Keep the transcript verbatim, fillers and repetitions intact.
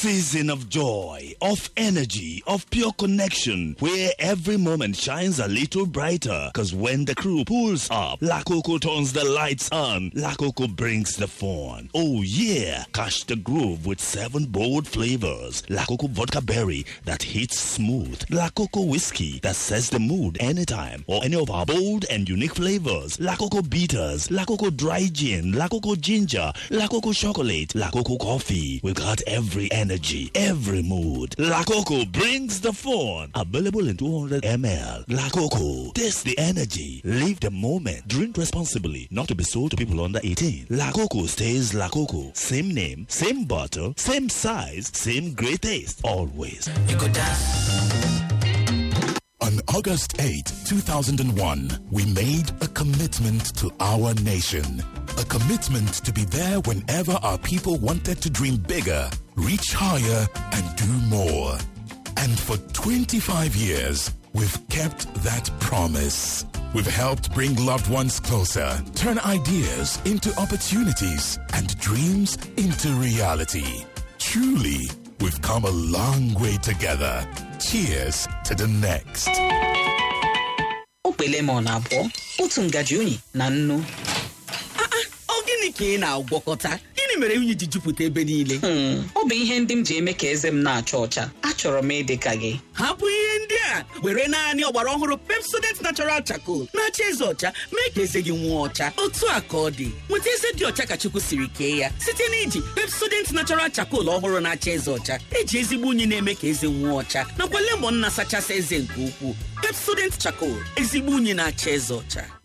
season of joy, of energy, of pure connection, where every moment shines a little brighter. Because when the crew pulls up, La Coco turns the lights on. La Coco brings the fun. Oh yeah, catch the groove with seven bold flavors. La Coco vodka berry that hits smooth. La Coco whiskey that sets the mood anytime. Or any of our bold and unique flavors. La Coco bitters, La Coco dry gin, La Coco ginger, La Coco chocolate, La Coco coffee. We've got every energy, every mood. La Coco brings the fun. Available in two hundred milliliters. La Coco, taste the energy. Live the moment. Drink responsibly. Not to be sold to people under eighteen. La Coco stays La Coco. Same name, same bottle, same size, same great taste. Always. You could dance. On August eighth, two thousand one, we made a commitment to our nation. A commitment to be there whenever our people wanted to dream bigger, reach higher, and do more. And for twenty-five years, we've kept that promise. We've helped bring loved ones closer, turn ideas into opportunities, and dreams into reality. Truly, we've come a long way together. Cheers to the next. Ope lemon abụọ, otu ngaji unyi na nnu. Ọ gịnị ka ị na-agwọkọta? Gịnị mere unyi ji jupụta ebe niile? Hmm, ọ bụ ihe ndị m ji eme ka eze m na-acha ọcha. Achọrọ m ịdị ka gị. Hapụ ihe ndị a, were naanị ọgbara ọhụrụ Pepsodent Natural Charcoal na-acha eze ọcha, mee ka eze gị nwụọ ọcha. Otu a ka ọ dị. Nweta eze dị ọcha ka Chukwu siri kee ya site n'iji Pepsodent Natural Charcoal ọhụrụ na-acha eze ọcha. Eji ezigbo unyi na-eme ka eze nwụọ ọcha, nakwa lemon na-asachasị eze nke ukwuu. Pepsodent Charcoal, ezigbo unyi na-acha eze ọcha.